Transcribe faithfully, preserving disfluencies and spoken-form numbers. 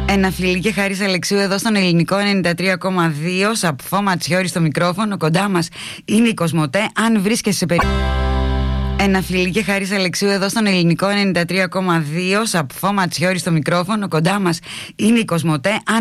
Ένα φιλί και Χάρης Αλεξίου εδώ στον Ελληνικό ενενήντα τρία κόμμα δύο. Σαπφό Ματσιώρη στο μικρόφωνο. Κοντά μας είναι η Κοσμοτέ. Αν βρίσκεσαι σε περίπτωση. Ένα φιλί και Χάρης Αλεξίου εδώ στον Ελληνικό ενενήντα τρία κόμμα δύο. Σαπφό Ματσιώρη στο μικρόφωνο. Κοντά μας είναι η Κοσμοτέ.